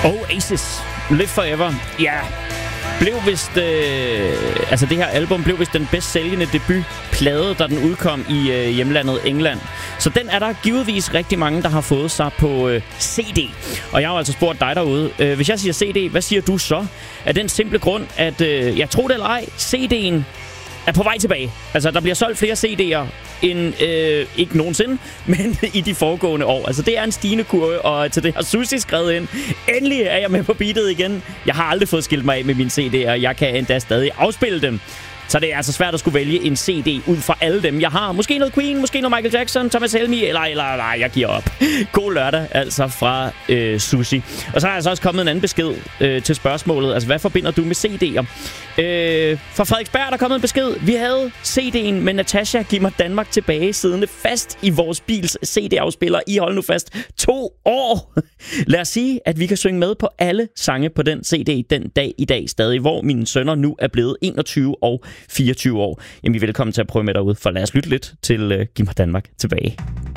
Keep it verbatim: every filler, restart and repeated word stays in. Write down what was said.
Oasis, Live Forever. Ja, blev vist, øh, altså det her album blev vist den bedst sælgende debutplade, da den udkom i øh, hjemlandet England. Så den er der givetvis rigtig mange, der har fået sig på øh, C D. Og jeg har altså spurgt dig derude, øh, hvis jeg siger C D, hvad siger du så? Af den simple grund, at øh, jeg tror det eller ej, C D'en er på vej tilbage. Altså, der bliver solgt flere C D'er end øh, ikke nogensinde, men i de foregående år. Altså, det er en stigende kurve, og til det har Susie skrevet ind. Endelig er jeg med på beatet igen. Jeg har aldrig fået skilt mig af med mine C D'er, og jeg kan endda stadig afspille dem. Så det er altså svært at skulle vælge en C D ud fra alle dem, jeg har. Måske noget Queen, måske noget Michael Jackson, Thomas Helmig, eller, eller nej, jeg giver op. God lørdag, altså fra øh, Susie. Og så er der altså også kommet en anden besked øh, til spørgsmålet. Altså, hvad forbinder du med C D'er? Øh, fra Frederiksberg, der er kommet en besked. Vi havde C D'en med Natasha Giv mig Danmark tilbage, siddende fast i vores bils C D-afspiller. I hold nu fast to år. Lad os sige, at vi kan synge med på alle sange på den C D den dag i dag stadig, hvor mine sønner nu er blevet enogtyve og fireogtyve år. Jamen, I er velkommen til at prøve med derude, for lad os lytte lidt til uh, Giv mig Danmark tilbage.